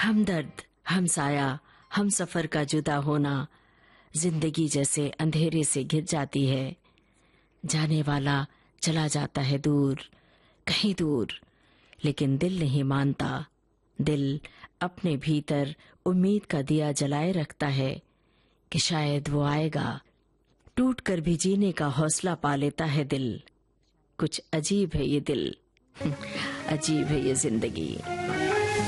हमदर्द, हमसाया, हम सफर का जुदा होना जिंदगी जैसे अंधेरे से घिर जाती है। जाने वाला चला जाता है दूर, कहीं दूर, लेकिन दिल नहीं मानता। दिल अपने भीतर उम्मीद का दिया जलाए रखता है कि शायद वो आएगा। टूट कर भी जीने का हौसला पा लेता है दिल। कुछ अजीब है ये दिल, अजीब है ये जिंदगी।